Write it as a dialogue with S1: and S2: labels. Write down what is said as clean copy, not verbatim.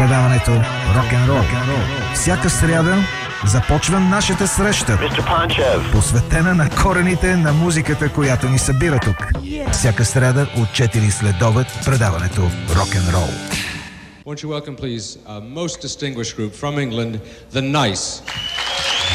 S1: предаването Рок-н-рол. Всяка сряда започва нашата среща, посветена на корените на музиката, която ни събира тук. Всяка сряда от 4 следобед предаването Рок-н-рол.
S2: Won't you welcome, please, a most distinguished group from England, The Nice.